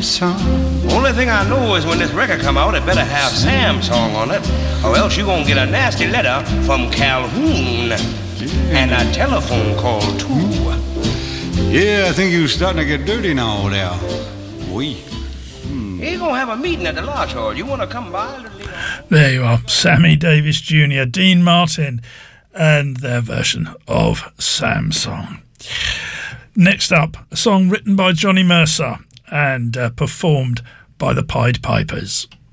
song. Only thing I know is when this record come out, it better have Sam's song on it, or else you gonna get a nasty letter from Calhoun and a telephone call too. Yeah, I think you're starting to get dirty now there. Oui. He's gonna have a meeting at the Lodge Hall. You wanna come by? There you are, Sammy Davis Jr., Dean Martin, and their version of Sam's song. Next up, a song written by Johnny Mercer and performed by the Pied Pipers.